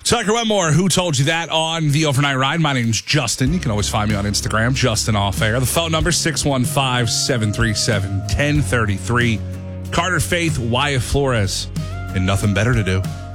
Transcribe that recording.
Tucker Wetmore, who told you that on the Overnight Ride? My name's Justin. You can always find me on Instagram, Justin Off Air. The phone number, 615-737-1033. Carter Faith, Wyatt Flores, and Nothing Better to Do.